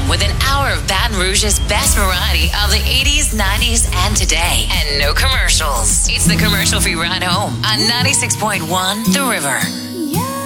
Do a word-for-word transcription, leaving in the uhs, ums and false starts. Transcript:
home with an hour of Baton Rouge's best variety of the eighties, nineties, and today. And no commercials. It's the commercial-free ride home on ninety-six point one The River.